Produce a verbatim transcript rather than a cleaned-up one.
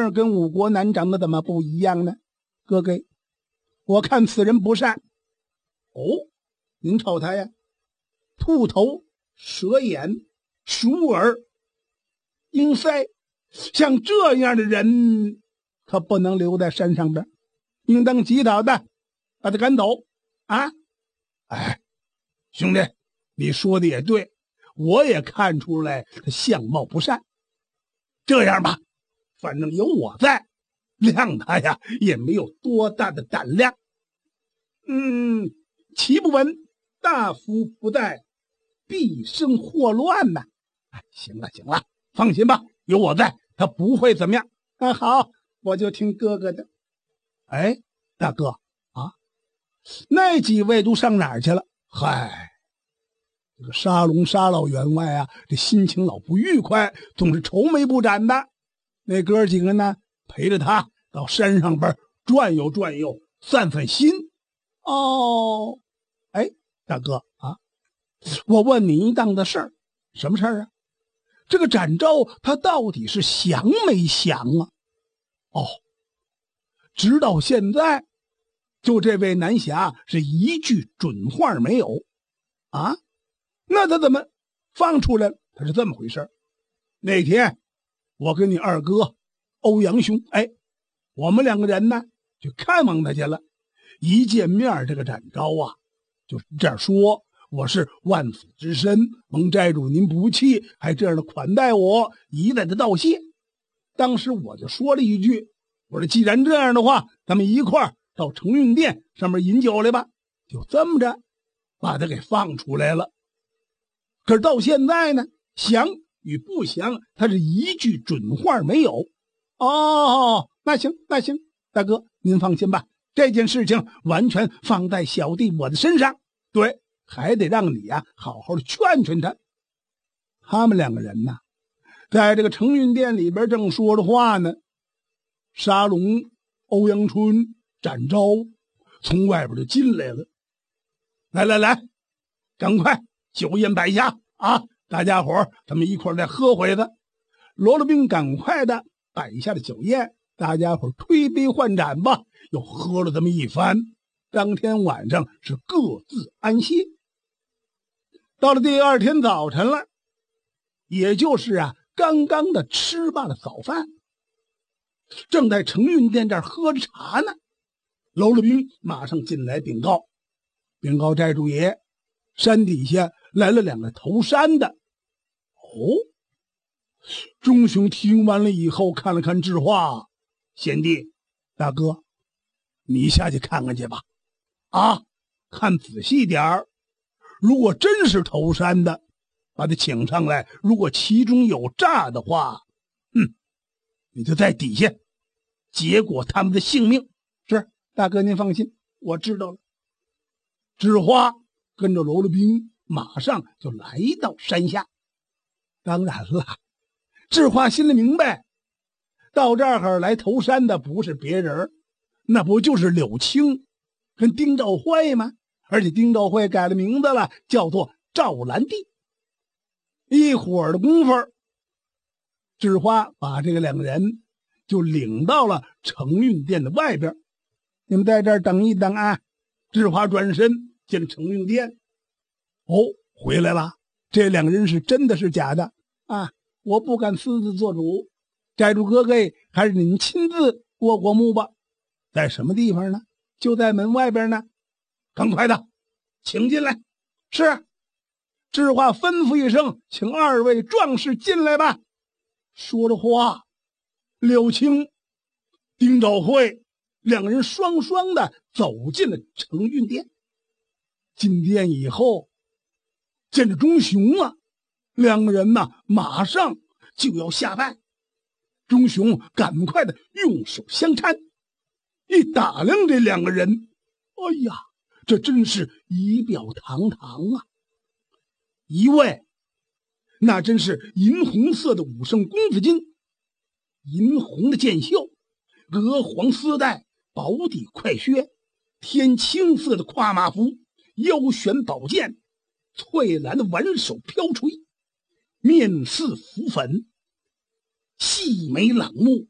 样跟五国南长的怎么不一样呢？哥哥，我看此人不善。哦，您瞅他呀，兔头、蛇眼、鼠耳、鹰腮，像这样的人可不能留在山上边，应当及早的把他赶走啊！哎，兄弟，你说的也对，我也看出来他相貌不善。这样吧，反正有我在，谅他呀也没有多大的胆量。嗯，岂不闻大夫不在，必生祸乱呐！哎，行了行了，放心吧，有我在，他不会怎么样。啊，好，我就听哥哥的。哎，大哥啊，那几位都上哪儿去了？嗨，这个沙龙沙老员外啊，这心情老不愉快，总是愁眉不展的。那哥几个呢，陪着他到山上边转悠转悠，散散心。哦，哎，大哥啊，我问你一档子事儿，什么事儿啊？这个展昭他到底是降没降啊？哦，直到现在，就这位南侠是一句准话没有啊？那他怎么放出来了？他是这么回事。那天我跟你二哥欧阳兄，哎，我们两个人呢去看望他去了。一见面，这个展昭啊就这样说：“我是万死之身，蒙寨主您不弃，还这样的款待我，一再的道谢。”当时我就说了一句：“我说既然这样的话，咱们一块儿到承运殿上面饮酒来吧。”就这么着，把他给放出来了。可是到现在呢，降与不降，他是一句准话没有。哦，那行那行，大哥您放心吧，这件事情完全放在小弟我的身上。对，还得让你呀、啊、好好的劝劝他。他们两个人呢，在这个承运殿里边正说着话呢，沙龙、欧阳春、展昭从外边就进来了。来来来，赶快酒宴摆下啊！大家伙儿咱们一块儿再喝回子。罗罗宾赶快的摆下了酒宴，大家伙儿推杯换盏吧，又喝了这么一番。当天晚上是各自安歇。到了第二天早晨了，也就是啊刚刚的吃罢了早饭，正在承运殿这儿喝着茶呢，娄了兵马上进来禀告，禀告寨主爷，山底下来了两个投山的。哦，钟雄听完了以后看了看智化，贤弟大哥，你下去看看去吧。啊，看仔细点儿，如果真是投山的，把他请上来，如果其中有诈的话，嗯，你就在底下结果他们的性命。是，大哥您放心，我知道了。智化跟着娄了兵马上就来到山下。当然了，智化心里明白，到这儿来投山的不是别人，那不就是柳青跟丁兆会吗？而且丁兆会改了名字了，叫做赵兰娣。一会儿的功夫，智化把这个两个人就领到了承运殿的外边。你们在这儿等一等啊！智化转身进承运殿。哦，回来了。这两个人是真的是假的啊？我不敢私自做主，寨主哥哥还是您亲自过过目吧。在什么地方呢？就在门外边呢。赶快的，请进来。是。智化吩咐一声，请二位壮士进来吧。说着话，柳青、丁兆会两个人双双的走进了承运殿。进殿以后，见着钟雄啊，两个人呢马上就要下拜。钟雄赶快的用手相搀，一打量这两个人，哎呀，这真是仪表堂堂啊！一位那真是银红色的武圣公子巾，银红的剑袖，鹅黄丝带，薄底快靴，天青色的跨马服，腰悬宝剑，翠蓝的挽手飘垂，面似浮粉，细眉朗目，